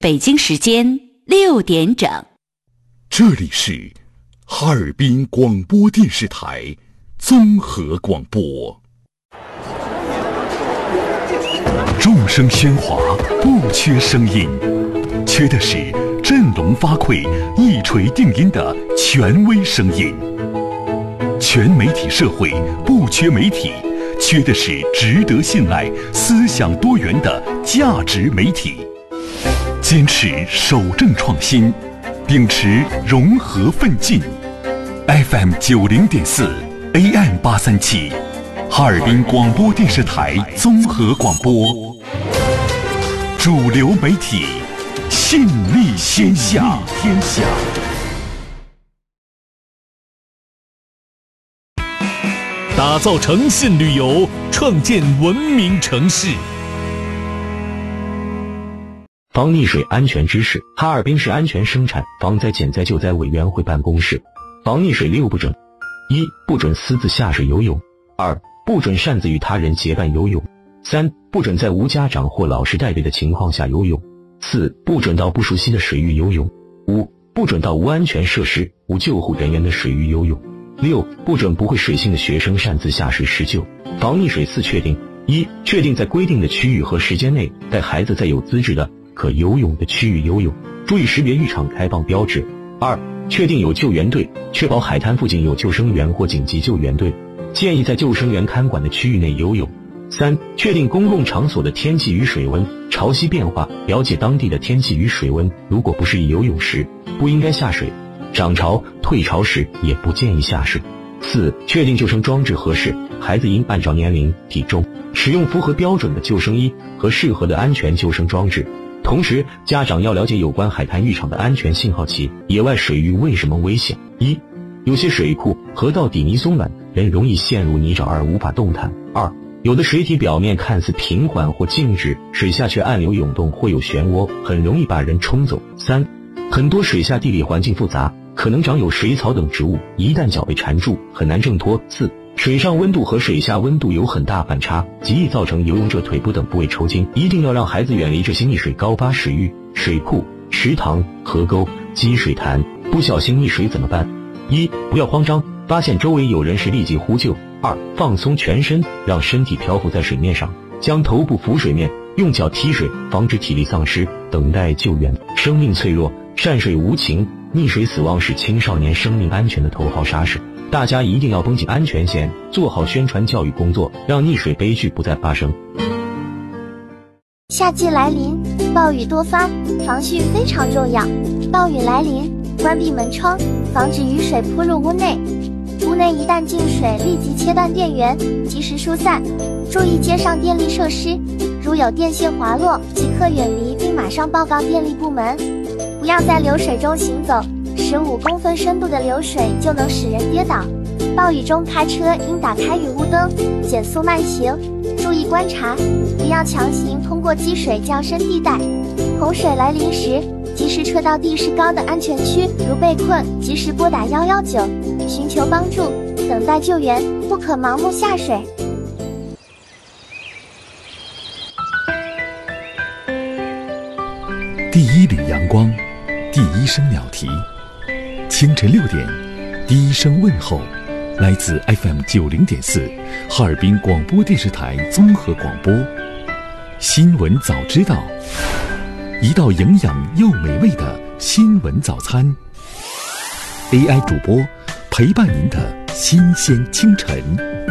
北京时间6点整。 这里是哈尔滨广播电视台综合广播。众声喧哗，不缺声音，缺的是振聋发聩、一锤定音的权威声音。全媒体社会不缺媒体，缺的是值得信赖、思想多元的价值媒体。坚持守正创新，秉持融合奋进。FM 90.4 AM 837，哈尔滨广播电视台综合广播，主流媒体，信力天下。 打造诚信旅游，创建文明城市。 防溺水安全知识：哈尔滨市安全生产防灾减灾救灾委员会办公室。防溺水6不准： 1. 不准私自下水游泳； 2. 不准擅自与他人结伴游泳； 3. 不准在无家长或老师带队的情况下游泳； 4. 不准到不熟悉的水域游泳； 5. 不准到无安全设施、无救护人员的水域游泳； 6. 不准不会水性的学生擅自下水施救。防溺水4确定： 1. 确定在规定的区域和时间内带孩子在有资质的可游泳的区域游泳，注意识别浴场开放标志。2. 确定有救援队，确保海滩附近有救生员或紧急救援队，建议在救生员看管的区域内游泳。3. 确定公共场所的天气与水温、潮汐变化，了解当地的天气与水温，如果不适宜游泳时，不应该下水；涨潮、退潮时也不建议下水。4. 确定救生装置合适，孩子应按照年龄、体重，使用符合标准的救生衣和适合的安全救生装置。同时，家长要了解有关海滩浴场的安全信号器。野外水域为什么危险？1. 有些水库、河道底泥松软，人容易陷入泥沼而无法动弹。2. 有的水体表面看似平缓或静止，水下却暗流涌动或有漩涡，很容易把人冲走。3. 很多水下地理环境复杂，可能长有水草等植物，一旦脚被缠住，很难挣脱。4. 水上温度和水下温度有很大反差，极易造成游泳者腿部等部位抽筋，一定要让孩子远离这些溺水高发水域、水库、池塘、河沟、积水潭。不小心溺水怎么办？1. 不要慌张，发现周围有人时立即呼救。2. 放松全身，让身体漂浮在水面上，将头部浮水面，用脚踢水，防止体力丧失，等待救援。生命脆弱，善水无情，溺水死亡是青少年生命安全的头号杀手。大家一定要绷紧安全线，做好宣传教育工作，让溺水悲剧不再发生。 夏季来临，暴雨多发，防汛非常重要。暴雨来临，关闭门窗，防止雨水扑入屋内。屋内一旦进水，立即切断电源，及时疏散。注意街上电力设施，如有电线滑落，即刻远离并马上报告电力部门。不要在流水中行走，15公分深度的流水就能使人跌倒。暴雨中开车应打开雨雾灯，减速慢行，注意观察，不要强行通过积水较深地带。洪水来临时，及时撤到地势高的安全区，如被困，及时拨打119，寻求帮助，等待救援，不可盲目下水。 第一缕阳光，第一声鸟啼，清晨6点，第一声问候，来自 FM 90.4哈尔滨广播电视台综合广播。新闻早知道，一道营养又美味的新闻早餐。AI 主播陪伴您的新鲜清晨。